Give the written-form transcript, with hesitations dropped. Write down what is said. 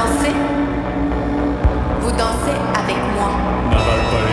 dansez? Vous dansez avec moi. N'avale pas les